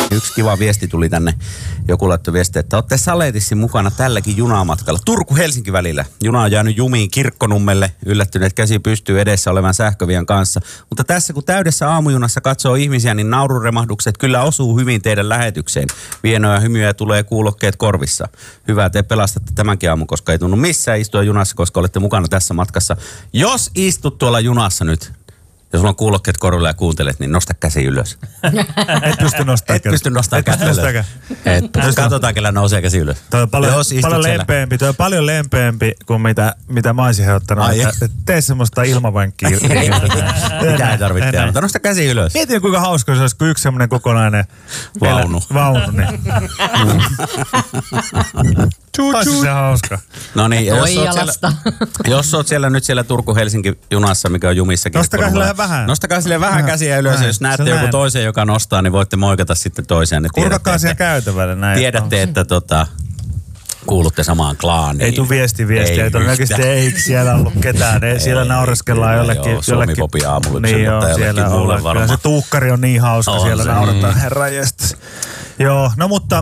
Yksi kiva viesti tuli tänne. Joku laittoi viesti, että olette Saletissi mukana tälläkin junamatkalla. Turku-Helsinki välillä. Juna on jäänyt jumiin Kirkkonummelle. Yllättyneet käsi pystyy edessä olevan sähkövien kanssa. Mutta tässä kun täydessä aamujunassa katsoo ihmisiä, niin naururemahdukset kyllä osuu hyvin teidän lähetykseen. Vienoja hymyjä tulee kuulokkeet korvissa. Hyvä, te pelastatte tämänkin aamun, koska ei tunnu missään istua junassa, koska olette mukana tässä matkassa. Jos istut tuolla junassa nyt, jos sulla on kuulokkeet korvilla ja kuuntelet, niin nosta käsi ylös. Et pysty nostamaan. Et pysty nostamaan kättä ylös. Katsotaan, kellä nousee käsi ylös. Toi on paljon lempeämpi kuin mitä mä olisin ehdottanut. Tee semmoista ilmavankkia. Mitä ei tarvitse tehdä, mutta nosta käsi ylös. Mietin, kuinka hauska se olisi, kun yksi semmoinen kokonainen vaunu niin. Olisi se hauska. No niin, jos oot siellä nyt siellä Turku-Helsinki junassa, mikä on jumissa. Nostakaa sille vähän käsiä ylös. Jos näette joku toisen, joka nostaa, niin voitte moikata sitten toiseen. Niin kurkakaa siellä käytävällä näin. Tiedätte, että kuulutte samaan klaaniin. Ei tule viesti. Ei todennäköisesti ei siellä ollut ketään. Siellä naureskellaan jollekin. Suomi-popi aamulla. Niin joo, siellä ollaan. Kyllä se tuukkari on niin hauska. Siellä nauretaan herranjestas. Joo, no mutta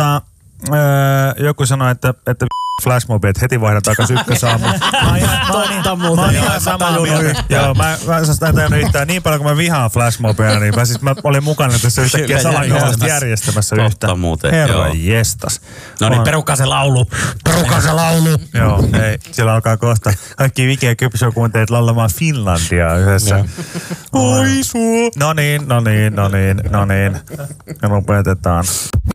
joku sanoi, että flashmobi, että heti vaihdan takaisin ykkösaamuun. Mä oon ihan sama junnu. Joo, mä en tajunnut yhtään. Niin paljon kuin mä vihaan flashmobia, niin mä olin mukana tässä yhtäkkiä salaisuudesta järjestämässä yhtään. Herran jestas. No niin, perukaa se laulu. Joo, ei. Siellä alkaa kohta kaikki Vike ja Kypsy-kuuntelijat laulamaan Finlandia yhdessä. Oi suu. No niin. Ja lopetetaan.